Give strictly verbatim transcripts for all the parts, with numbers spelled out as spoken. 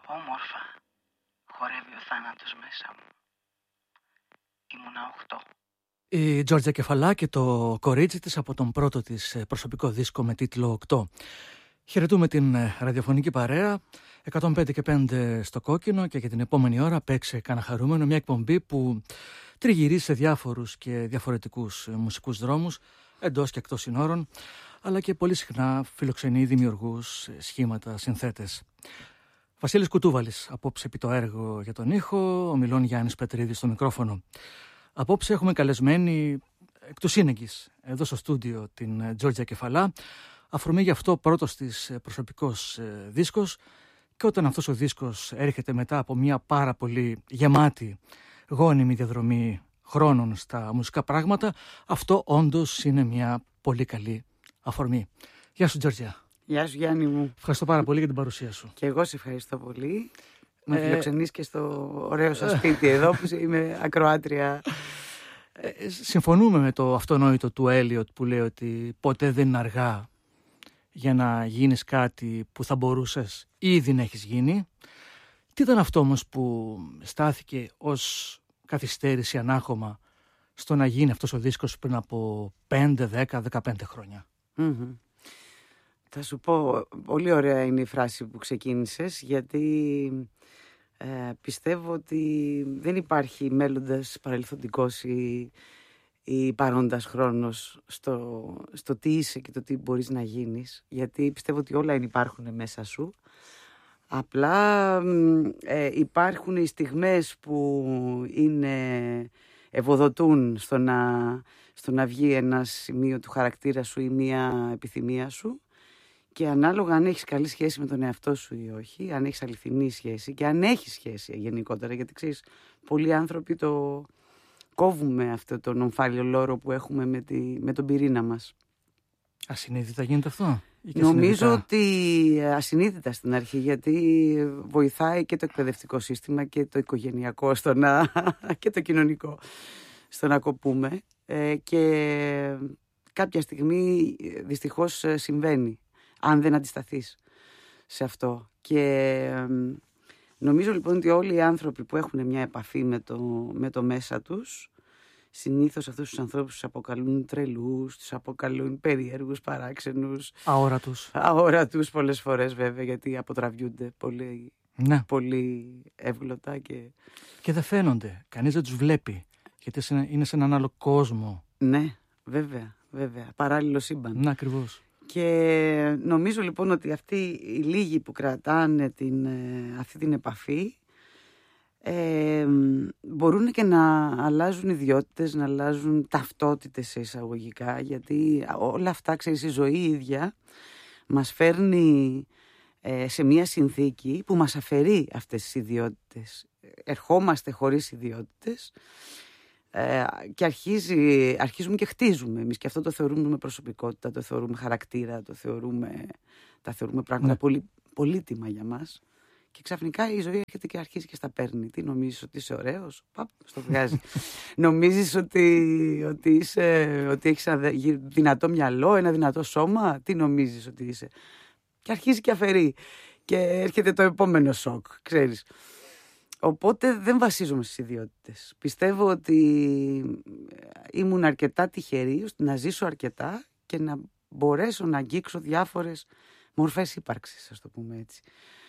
Όμορφα χορεύει ο θάνατος μέσα μου. Ήμουνα οχτώ. Η Τζόρτζια Κεφαλά και το κορίτσι της από τον πρώτο της προσωπικό δίσκο με τίτλο οκτώ. Χαιρετούμε την ραδιοφωνική παρέα εκατόν πέντε και πέντε στο κόκκινο και για την επόμενη ώρα παίξε κανένα χαρούμενο, μια εκπομπή που τριγυρίζει σε διάφορους και διαφορετικούς μουσικούς δρόμους εντός και εκτός συνόρων, αλλά και πολύ συχνά φιλοξενεί δημιουργούς, σχήματα, συνθέτες. Βασίλης Κουτούβαλης απόψε επί το έργο για τον ήχο, ο Μιλών Γιάννης Πετρίδης στο μικρόφωνο. Απόψε έχουμε καλεσμένη εκ του σύνεγγυς εδώ στο στούντιο την Τζόρτζια Κεφαλά. Αφορμή γι' αυτό πρώτος της προσωπικός δίσκος, και όταν αυτός ο δίσκος έρχεται μετά από μια πάρα πολύ γεμάτη γόνιμη διαδρομή χρόνων στα μουσικά πράγματα, αυτό όντως είναι μια πολύ καλή αφορμή. Γεια σου Τζόρτζια. Γεια σου Γιάννη μου. Ευχαριστώ πάρα πολύ για την παρουσία σου. Και εγώ σε ευχαριστώ πολύ. Με ε... φιλοξενείς και στο ωραίο σας σπίτι εδώ που είμαι ακροάτρια. Ε, συμφωνούμε με το αυτονόητο του Έλιοτ που λέει ότι ποτέ δεν είναι αργά για να γίνεις κάτι που θα μπορούσες ήδη να έχεις γίνει. Τι ήταν αυτό όμως που στάθηκε ως καθυστέρηση, ανάχωμα στο να γίνει αυτός ο δίσκος πριν από πέντε, δέκα, δεκαπέντε χρόνια? Mm-hmm. Θα σου πω, πολύ ωραία είναι η φράση που ξεκίνησες, γιατί ε, πιστεύω ότι δεν υπάρχει μέλλοντας παρελθοντικός ή, ή παρόντας χρόνος στο, στο τι είσαι και το τι μπορείς να γίνεις, γιατί πιστεύω ότι όλα υπάρχουν μέσα σου. Απλά ε, υπάρχουν οι στιγμές που είναι, ευοδοτούν στο να, στο να βγει ένα σημείο του χαρακτήρα σου ή μια επιθυμία σου, και ανάλογα αν έχεις καλή σχέση με τον εαυτό σου ή όχι, αν έχεις αληθινή σχέση και αν έχεις σχέση γενικότερα, γιατί ξέρεις, πολλοί άνθρωποι το κόβουμε αυτό το ομφάλιο λόρο που έχουμε με, τη, με τον πυρήνα μας. Ασυνείδητα γίνεται αυτό? Νομίζω ότι ασυνείδητα στην αρχή, γιατί βοηθάει και το εκπαιδευτικό σύστημα και το οικογενειακό στο να, και το κοινωνικό στο να κοπούμε, ε, και κάποια στιγμή δυστυχώς συμβαίνει αν δεν αντισταθείς σε αυτό. Και ε, νομίζω λοιπόν ότι όλοι οι άνθρωποι που έχουν μια επαφή με το, με το μέσα τους, συνήθως αυτούς τους ανθρώπους τους αποκαλούν τρελούς, τους αποκαλούν περίεργους, παράξενους, αόρατους. Αόρατους πολλές φορές βέβαια, γιατί αποτραβιούνται πολύ, ναι. πολύ εύγλωτα. Και... και δεν φαίνονται, κανείς δεν τους βλέπει, γιατί είναι σε έναν άλλο κόσμο. Ναι, βέβαια, βέβαια, παράλληλο σύμπαν. Ναι, ακριβώς. Και νομίζω λοιπόν ότι αυτοί οι λίγοι που κρατάνε την, αυτή την επαφή ε, μπορούν και να αλλάζουν ιδιότητες, να αλλάζουν ταυτότητες σε εισαγωγικά, γιατί όλα αυτά, ξέρεις, η ζωή ίδια μας φέρνει ε, σε μια συνθήκη που μας αφαιρεί αυτές τις ιδιότητες. Ερχόμαστε χωρίς ιδιότητες ε, και αρχίζει, αρχίζουμε και χτίζουμε εμείς, και αυτό το θεωρούμε προσωπικότητα, το θεωρούμε χαρακτήρα, το θεωρούμε, τα θεωρούμε πράγματα ναι. πολύ πολύτιμα για μας. Και ξαφνικά η ζωή έρχεται και αρχίζει και στα παίρνει. Τι νομίζεις, ότι είσαι ωραίος? Παπ, στο βγάζει. Νομίζεις ότι, ότι, είσαι, ότι έχεις ένα δυνατό μυαλό, ένα δυνατό σώμα? Τι νομίζεις ότι είσαι? Και αρχίζει και αφαιρεί. Και έρχεται το επόμενο σοκ, ξέρεις. Οπότε δεν βασίζομαι στις ιδιότητες. Πιστεύω ότι ήμουν αρκετά τυχερή ώστε να ζήσω αρκετά και να μπορέσω να αγγίξω διάφορες μορφές ύπαρξης, ας το πούμε έτσι.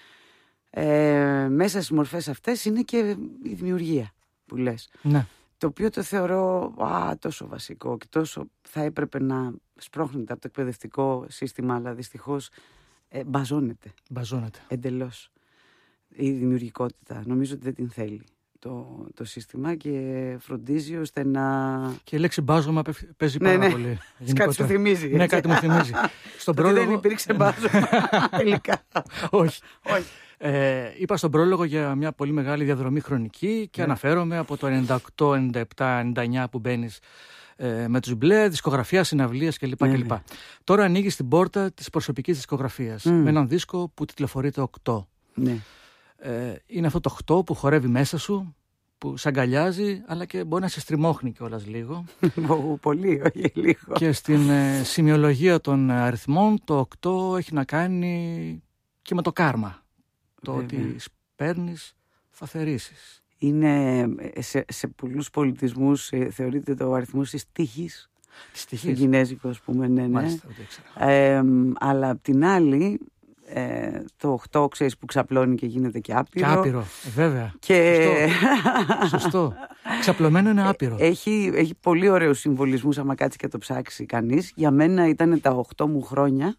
Ε, μέσα στις μορφές αυτές είναι και η δημιουργία που λες, ναι. Το οποίο το θεωρώ α, τόσο βασικό και τόσο θα έπρεπε να σπρώχνεται από το εκπαιδευτικό σύστημα, αλλά δυστυχώς ε, μπαζώνεται. Μπαζώνεται εντελώς η δημιουργικότητα. Νομίζω ότι δεν την θέλει το, το σύστημα και φροντίζει ώστε να... Και η λέξη μπάζωμα παίζει ναι, πάρα ναι. πολύ. Κάτι σου θυμίζει. Ναι, κάτι μου θυμίζει. Στον πρόλογο... δεν υπήρξε μπάζωμα τελικά. Όχι. Όχι. Ε, είπα στον πρόλογο για μια πολύ μεγάλη διαδρομή χρονική και yeah. αναφέρομαι από το ενενήντα οκτώ, ενενήντα επτά, ενενήντα εννιά που μπαίνεις ε, με τους μπλε, δισκογραφία, συναυλίες κλπ. Yeah, κλπ. yeah. Τώρα ανοίγεις την πόρτα της προσωπικής δισκογραφίας mm. με έναν δίσκο που τιτλοφορείται οκτώ. Yeah. Ε, είναι αυτό το οκτώ που χορεύει μέσα σου, που σ' αγκαλιάζει, αλλά και μπορεί να σε στριμώχνει κιόλας λίγο. Πολύ, όχι λίγο. Και στην ε, σημειολογία των αριθμών το οκτώ έχει να κάνει και με το κάρμα. Το ότι παίρνεις, θα θερήσεις. Είναι σε, σε πολλούς πολιτισμούς ε, θεωρείται το αριθμός της τύχης. Της τύχης. Στο κινέζικο, ας πούμε, ναι, ναι. Μάλιστα, δεν ήξερα. Ε, αλλά απ' την άλλη, ε, το οκτώ, ξέρεις, που ξαπλώνει και γίνεται και άπειρο. Και άπειρο, ε, βέβαια. Και... Σωστό. Σωστό. Ξαπλωμένο είναι άπειρο. Έχει, έχει πολύ ωραίους συμβολισμούς, άμα κάτσει και το ψάξει κανείς. Για μένα ήταν τα οκτώ μου χρόνια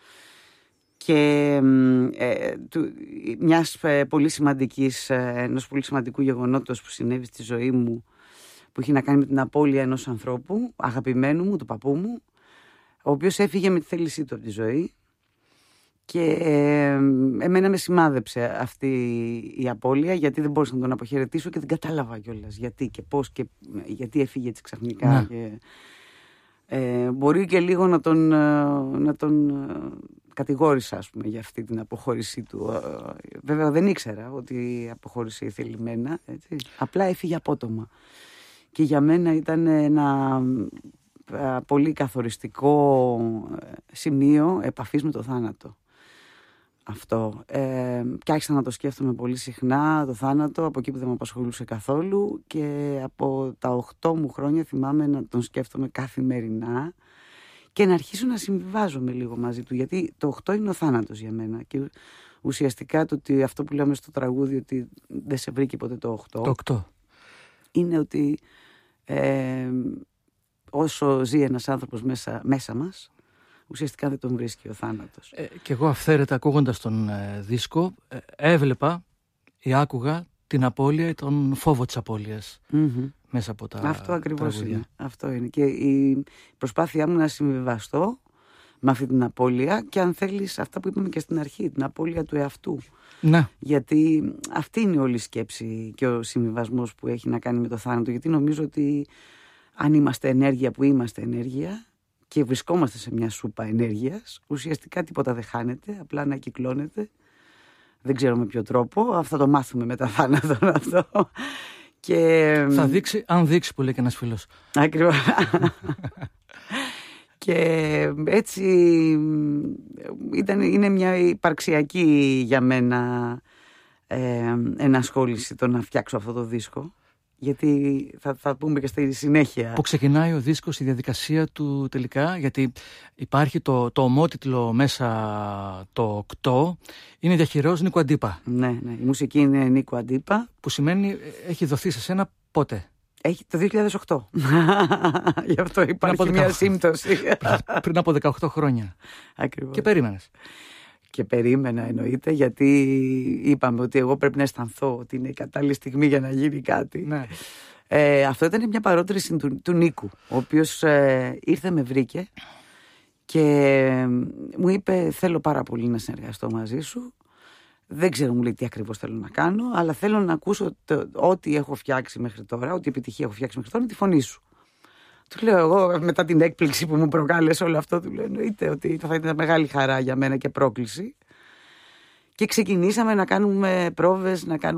και ε, του, μιας ε, πολύ σημαντικής, ε, ενός πολύ σημαντικού γεγονότος που συνέβη στη ζωή μου, που έχει να κάνει με την απώλεια ενός ανθρώπου, αγαπημένου μου, του παππού μου, ο οποίος έφυγε με τη θέλησή του από τη ζωή. Και ε, εμένα με σημάδεψε αυτή η απώλεια, γιατί δεν μπορούσα να τον αποχαιρετήσω και δεν κατάλαβα κιόλας γιατί και πώς και γιατί έφυγε έτσι ξαφνικά. Ναι. Και, ε, μπορεί και λίγο να τον, να τον κατηγόρησα, ας πούμε, για αυτή την αποχώρησή του. Βέβαια δεν ήξερα ότι αποχώρησε θελημένα, έτσι. Απλά έφυγε απότομα. Και για μένα ήταν ένα πολύ καθοριστικό σημείο επαφής με το θάνατο. Αυτό. Ε, και άρχισα να το σκέφτομαι πολύ συχνά, το θάνατο, από εκεί που δεν με απασχολούσε καθόλου, και από τα οκτώ μου χρόνια θυμάμαι να τον σκέφτομαι καθημερινά και να αρχίσω να συμβιβάζομαι λίγο μαζί του, γιατί το οκτώ είναι ο θάνατος για μένα και ουσιαστικά το ότι αυτό που λέμε στο τραγούδι, ότι δεν σε βρήκε ποτέ το οκτώ, Το οκτώ. είναι ότι ε, όσο ζει ένας άνθρωπος μέσα, μέσα μας, ουσιαστικά δεν τον βρίσκει ο θάνατος. Ε, και εγώ αυθαίρετα ακούγοντας τον ε, δίσκο ε, έβλεπα ή άκουγα την απώλεια ή τον φόβο της απώλειας Mm-hmm. μέσα από τα Αυτό ακριβώς τραγούδια. είναι. Αυτό είναι. Και η προσπάθειά μου να συμβιβαστώ με αυτή την απώλεια, και αν θέλεις αυτά που είπαμε και στην αρχή, την απώλεια του εαυτού. Ναι. Γιατί αυτή είναι όλη η σκέψη και ο συμβιβασμός που έχει να κάνει με το θάνατο. Γιατί νομίζω ότι αν είμαστε ενέργεια που είμαστε ενέργεια και βρισκόμαστε σε μια σούπα ενέργειας, ουσιαστικά τίποτα δεν χάνεται, απλά ανακυκλώνεται. Δεν ξέρω με ποιο τρόπο, αυτό το μάθουμε μετά θάνατο αυτό. Και... Θα δείξει, αν δείξει που λέει και ένας φίλος. Ακριβώς. Και έτσι ήταν, είναι μια υπαρξιακή για μένα ε, ενασχόληση το να φτιάξω αυτό το δίσκο. Γιατί θα, θα πούμε και στη συνέχεια. Που ξεκινάει ο δίσκος, η διαδικασία του τελικά, γιατί υπάρχει το, το ομότιτλο μέσα το οκτώ, είναι διαχειρός Νίκου Αντίπα. Ναι, ναι, η μουσική είναι Νίκου Αντίπα. Που σημαίνει έχει δοθεί σε σένα πότε? Έχει το δύο χιλιάδες οκτώ. Γι' αυτό υπάρχει μια σύμπτωση. Πριν από δεκαοκτώ χρόνια. Ακριβώς. Και περίμενες. Και περίμενα, εννοείται, γιατί είπαμε ότι εγώ πρέπει να αισθανθώ ότι είναι η κατάλληλη στιγμή για να γίνει κάτι. Ναι. Ε, αυτό ήταν μια παρότριση του, του Νίκου, ο οποίος ε, ήρθε, με βρήκε και ε, μου είπε: θέλω πάρα πολύ να συνεργαστώ μαζί σου. Δεν ξέρω, μου λέει, τι ακριβώς θέλω να κάνω, αλλά θέλω να ακούσω το, ό,τι έχω φτιάξει μέχρι τώρα, ό,τι επιτυχία έχω φτιάξει μέχρι τώρα, τη φωνή σου. Του λέω εγώ, μετά την έκπληξη που μου προκάλεσε όλο αυτό, του λέω: εννοείται ότι θα ήταν μεγάλη χαρά για μένα και πρόκληση. Και ξεκινήσαμε να κάνουμε πρόβες, να κάνουμε